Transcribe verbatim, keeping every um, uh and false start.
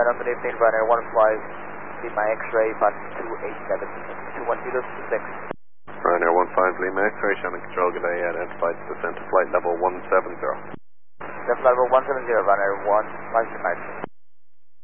Ryanair, good evening, Ryanair one five, Lima X-ray, pass two eight seven, two one zero two six. Ryanair one five, Lima X-ray, Shannon Control, good day, identified descent to flight level one seven zero. Descent level one seven zero, Ryanair one five, Lima X-ray.